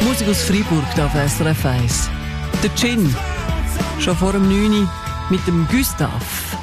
Musik aus Freiburg auf SRF 1. Der Gin. Schon vor dem 9 mit dem Gustav.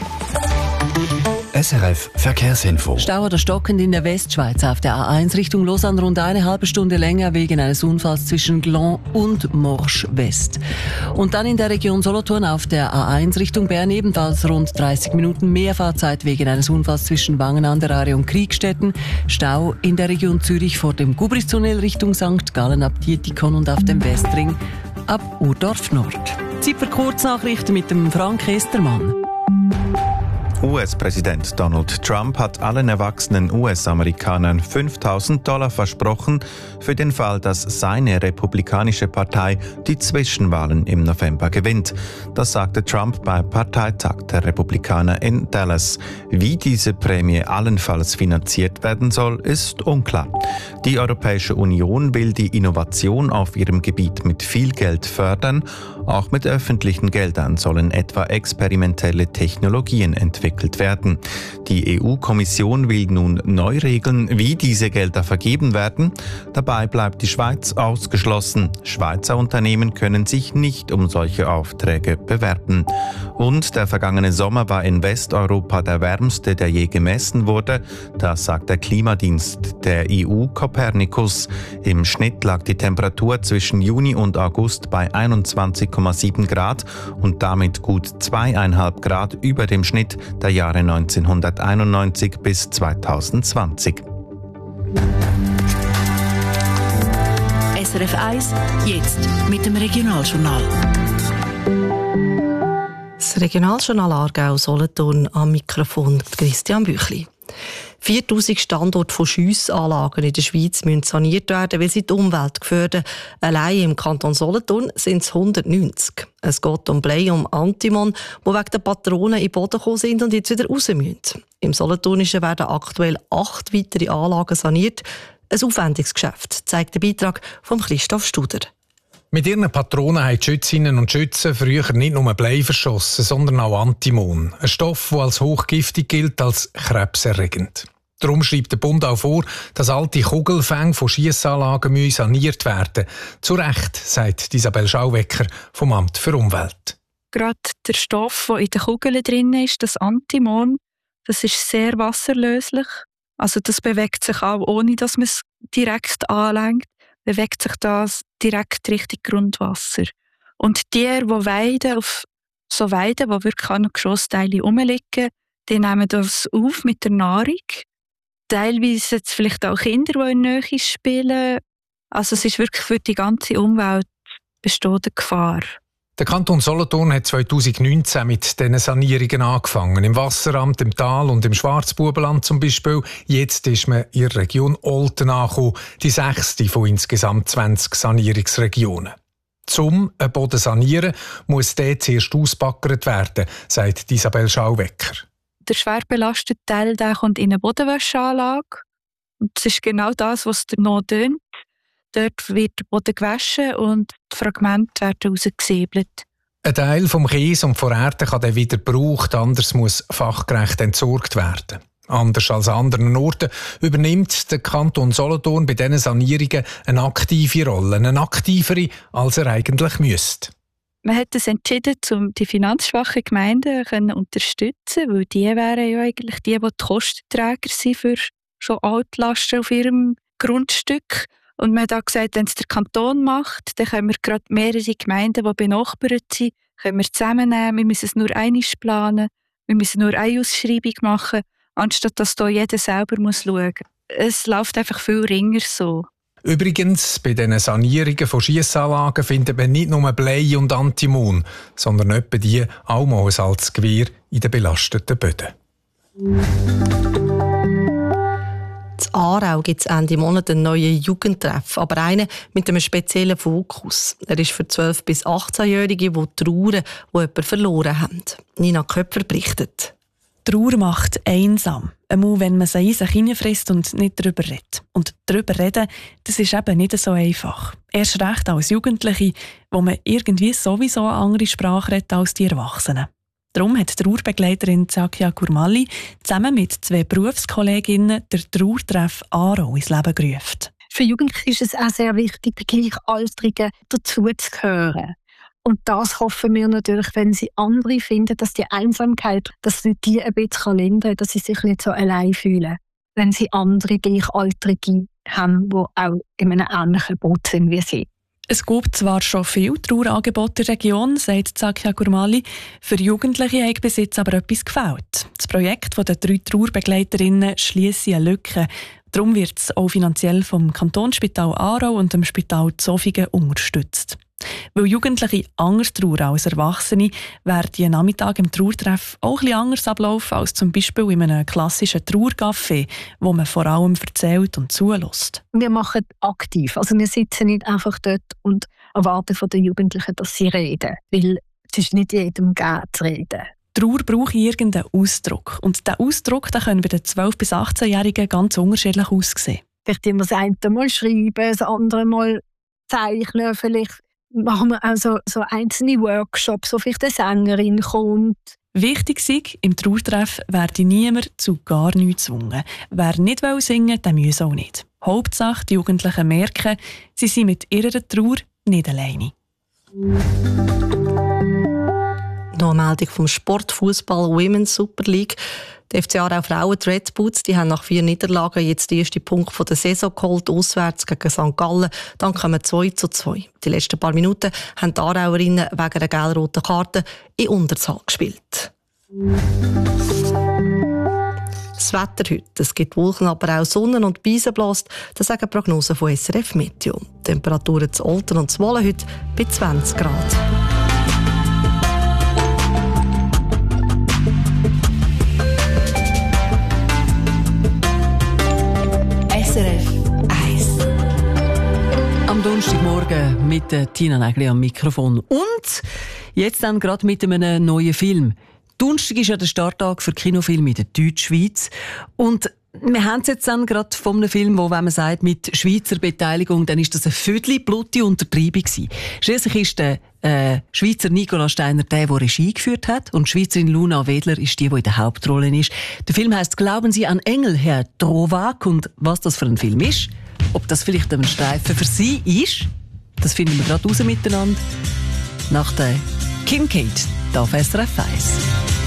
SRF Verkehrsinfo. Stau oder stockend in der Westschweiz auf der A1 Richtung Lausanne rund eine halbe Stunde länger wegen eines Unfalls zwischen Gland und Morsch West. Und dann in der Region Solothurn auf der A1 Richtung Bern ebenfalls rund 30 Minuten mehr Fahrzeit wegen eines Unfalls zwischen Wangen an der Aare und Kriegstetten. Stau in der Region Zürich vor dem Gubristunnel Richtung St. Gallen ab Dietikon und auf dem Westring ab Urdorf Nord. Zeit für Kurznachrichten mit dem Frank Estermann. US-Präsident Donald Trump hat allen erwachsenen US-Amerikanern $5.000 versprochen für den Fall, dass seine republikanische Partei die Zwischenwahlen im November gewinnt. Das sagte Trump beim Parteitag der Republikaner in Dallas. Wie diese Prämie allenfalls finanziert werden soll, ist unklar. Die Europäische Union will die Innovation auf ihrem Gebiet mit viel Geld fördern. Auch mit öffentlichen Geldern sollen etwa experimentelle Technologien entwickelt werden. Die EU-Kommission will nun neu regeln, wie diese Gelder vergeben werden. Dabei bleibt die Schweiz ausgeschlossen. Schweizer Unternehmen können sich nicht um solche Aufträge bewerben. Und der vergangene Sommer war in Westeuropa der wärmste, der je gemessen wurde. Das sagt der Klimadienst der EU Copernicus. Im Schnitt lag die Temperatur zwischen Juni und August bei 21,7 Grad und damit gut 2,5 Grad über dem Schnitt der Jahre 1991 bis 2020. SRF 1, jetzt mit dem Regionaljournal. Das Regionaljournal Aargau-Solothurn am Mikrofon Christian Büchli. 4000 Standorte von Schiessanlagen in der Schweiz müssen saniert werden, weil sie die Umwelt gefährden. Allein im Kanton Solothurn sind es 190. Es geht um Blei, um Antimon, die wegen der Patronen in den Boden gekommen sind und jetzt wieder raus müssen. Im Solothurnischen werden aktuell 8 weitere Anlagen saniert. Ein aufwendiges Geschäft, zeigt der Beitrag von Christoph Studer. Mit ihren Patronen haben die Schützinnen und Schützen früher nicht nur Blei verschossen, sondern auch Antimon. Ein Stoff, der als hochgiftig gilt, als krebserregend. Darum schreibt der Bund auch vor, dass alte Kugelfänge von Schiessanlagen saniert werden müssen. Zu Recht, sagt Isabel Schauwecker vom Amt für Umwelt. Gerade der Stoff, der in den Kugeln drin ist, das Antimon, das ist sehr wasserlöslich. Also das bewegt sich auch, ohne dass man es direkt anlenkt, bewegt sich das direkt Richtung Grundwasser. Und die weiden auf so Weiden, wo wirklich auch noch Grossteile rumliegen, die nehmen das auf mit der Nahrung. Teilweise jetzt vielleicht auch Kinder, die in der Nähe spielen. Also es ist wirklich für die ganze Umwelt bestehende Gefahr. Der Kanton Solothurn hat 2019 mit diesen Sanierungen angefangen. Im Wasseramt, im Tal und im Schwarzbubenland zum Beispiel. Jetzt ist man in der Region Olten angekommen, die 6. von insgesamt 20 Sanierungsregionen. Zum einen Boden sanieren muss der zuerst ausbaggert werden, sagt Isabel Schauwecker. Der schwer belastete Teil der kommt in eine Bodenwäscheanlage. Und das ist genau das, was es noch tönt. Dort wird der Boden gewaschen und die Fragmente werden rausgesäbelt. Ein Teil vom Kies und von Erde kann dann wieder gebraucht, anders muss fachgerecht entsorgt werden. Anders als an anderen Orten übernimmt der Kanton Solothurn bei diesen Sanierungen eine aktive Rolle, eine aktivere, als er eigentlich müsste. Man hat es entschieden, um die finanzschwachen Gemeinden zu unterstützen, weil die wären ja eigentlich die Kostenträger sind für schon Altlasten auf ihrem Grundstück. Und man hat auch gesagt, wenn es der Kanton macht, dann können wir gerade mehrere Gemeinden, die benachbart sind, können wir zusammennehmen. Wir müssen es nur einmal planen, wir müssen nur eine Ausschreibung machen, anstatt dass hier jeder selber schauen muss. Es läuft einfach viel ringer so. Übrigens, bei diesen Sanierungen von Schiessanlagen findet man nicht nur Blei und Antimon, sondern etwa die auch mal ein Salzgewehr in den belasteten Böden. In Aarau gibt es Ende Monat einen neuen Jugendtreff, aber einen mit einem speziellen Fokus. Er ist für 12- bis 18-Jährige, die trauern, die jemanden verloren haben. Nina Köpfer berichtet. Trauer macht einsam. Einmal, wenn man sie in sich hineinfrisst und nicht darüber redet. Und darüber reden, das ist eben nicht so einfach. Erst recht als Jugendliche, wo man irgendwie sowieso eine andere Sprache redet als die Erwachsenen. Darum hat die Trauerbegleiterin Zakia Gurmali zusammen mit 2 Berufskolleginnen den Trauertreff Aarau ins Leben gerufen. Für Jugendliche ist es auch sehr wichtig, den Gleichaltrigen dazuzugehören. Und das hoffen wir natürlich, wenn sie andere finden, dass die Einsamkeit, dass sie die ein bisschen lindern kann, dass sie sich nicht so allein fühlen. Wenn sie andere Gleichaltrige haben, die auch in einem ähnlichen Boot sind wie sie. Es gibt zwar schon viele Trauerangebote in der Region, sagt Zakia Gurmali, für Jugendliche hat bis jetzt aber etwas gefehlt. Das Projekt der 3 Trauerbegleiterinnen schliesse eine Lücke. Darum wird es auch finanziell vom Kantonsspital Aarau und dem Spital Zofingen unterstützt. Weil Jugendliche anders trauern als Erwachsene, werden die Nachmittag im Trauertreff auch etwas anders ablaufen als zum Beispiel in einem klassischen Trauercafé, wo man vor allem erzählt und zulässt. Wir machen aktiv. Also wir sitzen nicht einfach dort und erwarten von den Jugendlichen, dass sie reden. Weil es ist nicht jedem gegeben zu reden. Trauer braucht irgendeinen Ausdruck. Und dieser Ausdruck kann bei den 12- bis 18-Jährigen ganz unterschiedlich aussehen. Vielleicht immer das eine Mal schreiben, das andere Mal zeichnen, vielleicht machen wir auch so einzelne Workshops, wo vielleicht eine Sängerin kommt. Wichtig ist, im Trauertreff werde niemand zu gar nichts gezwungen. Wer nicht singen will, der muss auch nicht. Hauptsache, die Jugendlichen merken, sie sind mit ihrer Trauer nicht alleine. Noch eine Meldung vom Sportfußball Women's Super League. Die FC Aarau Frauen, die Red Boots, die haben nach 4 Niederlagen jetzt den ersten Punkt der Saison geholt, auswärts gegen St. Gallen. Dann kommen 2:2. Die letzten paar Minuten haben die Aarauerinnen wegen einer gelb-roten Karte in Unterzahl gespielt. Das Wetter heute. Es gibt Wolken, aber auch Sonne und Beisen bläst. Das sagen Prognosen von SRF Meteo. Die Temperaturen zu Olten und zu Wohlen heute bei 20 Grad. Am Donnerstagmorgen mit Tina Nägeli am Mikrofon. Und jetzt dann gerade mit einem neuen Film. Donnerstag ist ja der Starttag für Kinofilme in der Deutschschweiz. Und wir haben es jetzt dann gerade von einem Film, wo, wenn man sagt, mit Schweizer Beteiligung, dann ist das eine viertel blutige Untertreibung gewesen. Schliesslich ist der Schweizer Nicola Steiner der Regie geführt hat, und die Schweizerin Luna Wedler ist die in der Hauptrolle ist. Der Film heisst «Glauben Sie an Engel, Herr Drovak», und was das für ein Film ist, ob das vielleicht ein Streifen für Sie ist, das finden wir gerade raus miteinander nach der Kim Kate auf SRF 1.